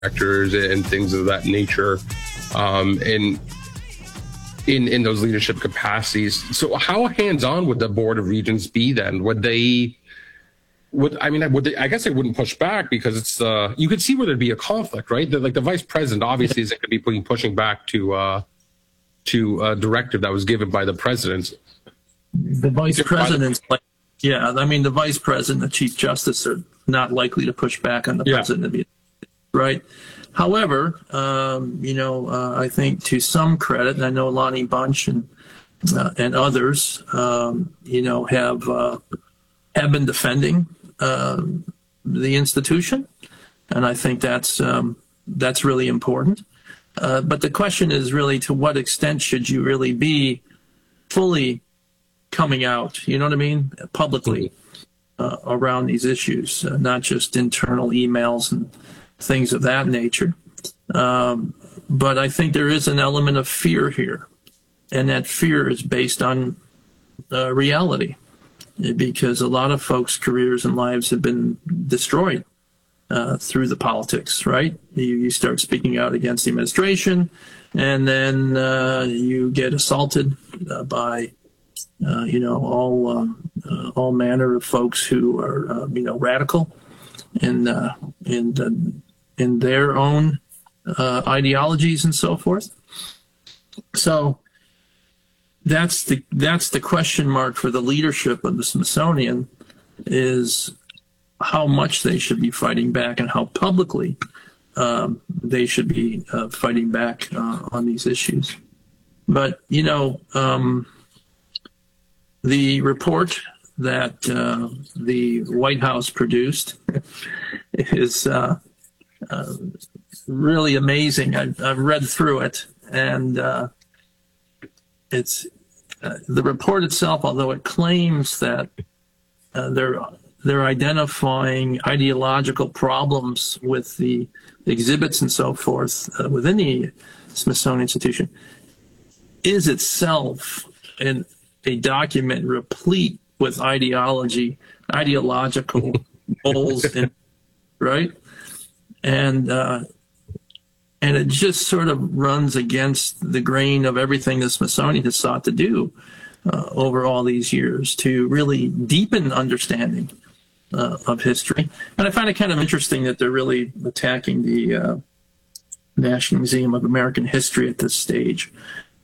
directors and things of that nature, in those leadership capacities. So how hands-on would the Board of Regents be then? I guess they wouldn't push back because it's you could see where there'd be a conflict, right? Like the vice president obviously isn't going to be pushing back to a directive that was given by the president. The vice president, the vice president, the chief justice are not likely to push back on the president, right? However, I think to some credit, and I know Lonnie Bunch and others, have been defending the institution, and I think that's really important. But the question is really, to what extent should you really be fully coming out, you know what I mean, publicly around these issues, not just internal emails and things of that nature. But I think there is an element of fear here, and that fear is based on reality, because a lot of folks' careers and lives have been destroyed through the politics, right? You start speaking out against the administration, and then you get assaulted by all manner of folks who are radical in their own ideologies and so forth. So that's the question mark for the leadership of the Smithsonian, is how much they should be fighting back and how publicly they should be fighting back on these issues. But the report that the White House produced is really amazing. I've read through it, and it's the report itself, although it claims that they're identifying ideological problems with the exhibits and so forth within the Smithsonian Institution, is itself a document replete with ideological goals, right? And it just sort of runs against the grain of everything the Smithsonian has sought to do over all these years to really deepen understanding of history. And I find it kind of interesting that they're really attacking the National Museum of American History at this stage.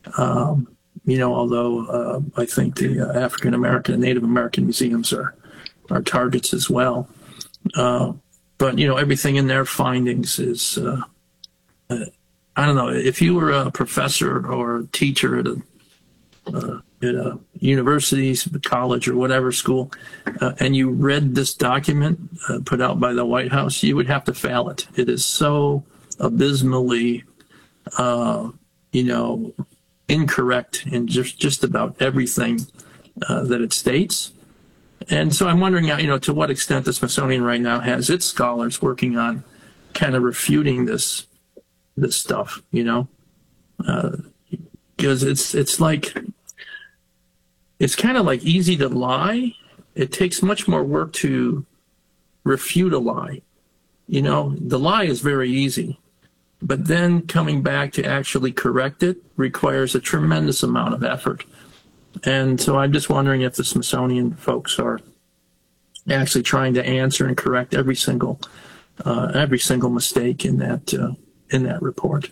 Although I think the African American and Native American museums are targets as well. But everything in their findings is, I don't know, if you were a professor or a teacher at a university, college, or whatever school, and you read this document put out by the White House, you would have to fail it. It is so abysmally, incorrect in just about everything that it states. And so I'm wondering, to what extent the Smithsonian right now has its scholars working on kind of refuting this stuff, because it's kind of like easy to lie. It takes much more work to refute a lie. The lie is very easy, but then coming back to actually correct it requires a tremendous amount of effort. And so I'm just wondering if the Smithsonian folks are actually trying to answer and correct every single mistake in that report.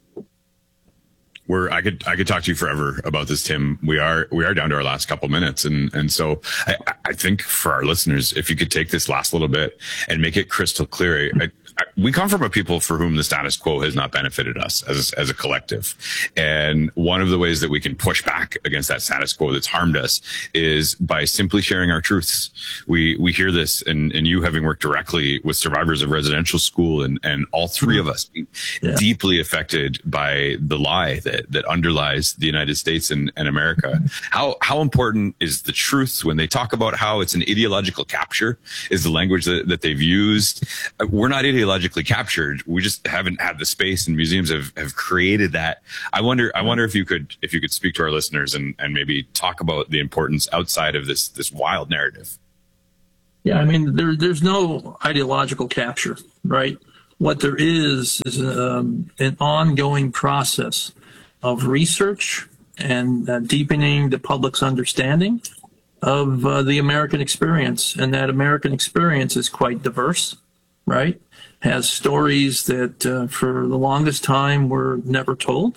I could talk to you forever about this, Tim. We are down to our last couple minutes, and so I think for our listeners, if you could take this last little bit and make it crystal clear. We come from a people for whom the status quo has not benefited us as a collective. And one of the ways that we can push back against that status quo that's harmed us is by simply sharing our truths. We hear this, and you having worked directly with survivors of residential school and all three of us being deeply affected by the lie that underlies the United States and America. How important is the truth when they talk about how it's an ideological capture is the language that they've used. We're not ideologically captured. We just haven't had the space, and museums have created that. I wonder if you could speak to our listeners and maybe talk about the importance outside of this wild narrative. Yeah, I mean, there's no ideological capture, right? what there is an ongoing process of research and deepening the public's understanding of the American experience. And that American experience is quite diverse, right? Has stories that for the longest time were never told,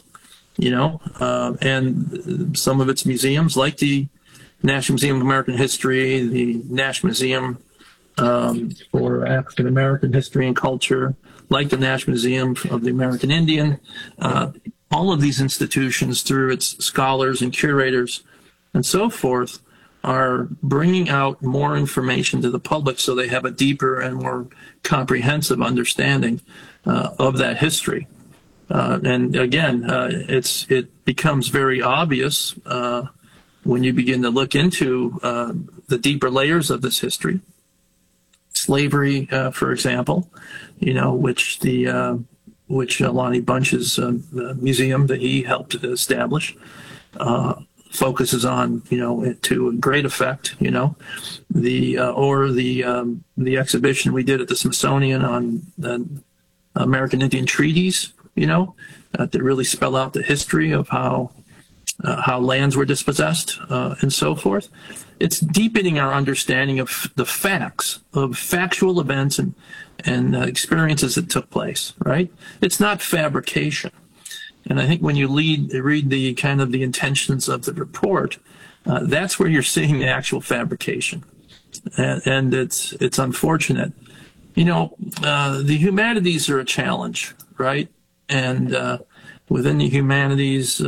and some of its museums, like the National Museum of American History, the National Museum for African American History and Culture, like the National Museum of the American Indian, all of these institutions, through its scholars and curators and so forth, are bringing out more information to the public so they have a deeper and more comprehensive understanding of that history. And again, it becomes very obvious when you begin to look into the deeper layers of this history. Slavery, for example, which Lonnie Bunch's museum that he helped establish focuses on, to a great effect. The exhibition we did at the Smithsonian on the American Indian treaties, that really spell out the history of how lands were dispossessed and so forth. It's deepening our understanding of the facts, of factual events and experiences that took place, right? It's not fabrication. And I think when you read the kind of the intentions of the report, that's where you're seeing the actual fabrication. And it's unfortunate. The humanities are a challenge, right? And within the humanities,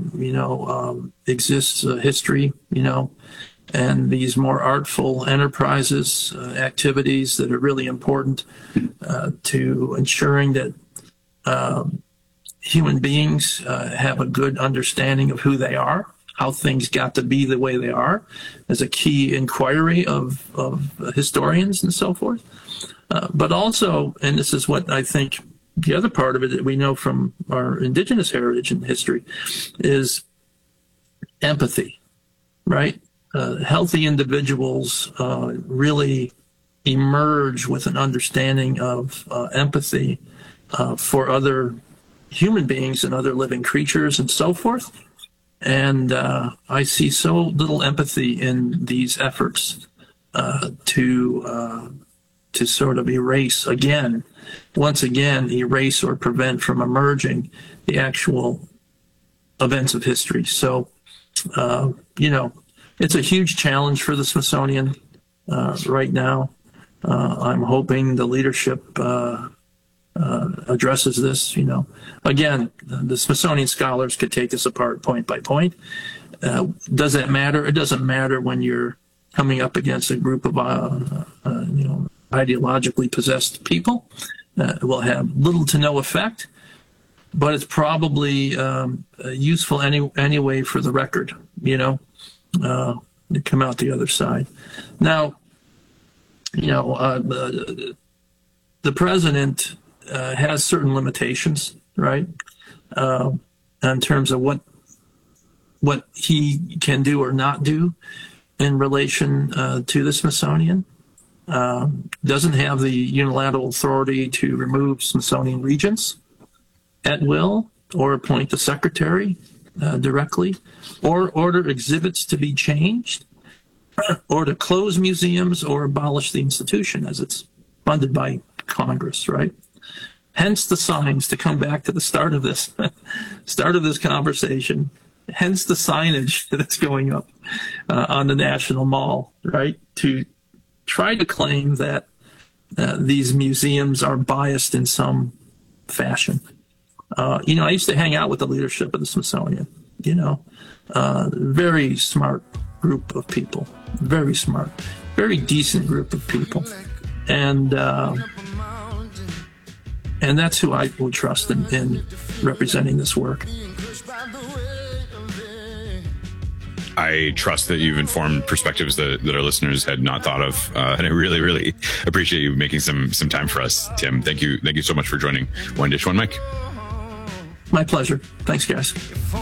exists history, and these more artful enterprises, activities that are really important to ensuring that human beings have a good understanding of who they are, how things got to be the way they are, as a key inquiry of historians and so forth. But also, and this is what I think the other part of it that we know from our indigenous heritage and history, is empathy, right? Healthy individuals really emerge with an understanding of empathy for other human beings and other living creatures and so forth. And I see so little empathy in these efforts to sort of erase or prevent from emerging the actual events of history. So, it's a huge challenge for the Smithsonian right now. I'm hoping the leadership addresses this. Again, the Smithsonian scholars could take this apart point by point. Does that matter? It doesn't matter when you're coming up against a group of ideologically possessed people. It will have little to no effect, but it's probably useful anyway for the record, to come out the other side. Now, the president has certain limitations, right, in terms of what he can do or not do in relation to the Smithsonian. Doesn't have the unilateral authority to remove Smithsonian regents at will, or appoint the secretary directly, or order exhibits to be changed, or to close museums or abolish the institution as it's funded by Congress, right? Hence the signs, to come back to the start of this conversation, hence the signage that's going up on the National Mall, right? To try to claim that these museums are biased in some fashion. I used to hang out with the leadership of the Smithsonian, very smart group of people, very smart, very decent group of people. And that's who I would trust in representing this work. I trust that you've informed perspectives that our listeners had not thought of. And I really, really appreciate you making some time for us, Tim. Thank you so much for joining One Dish, One Mic. My pleasure. Thanks, guys.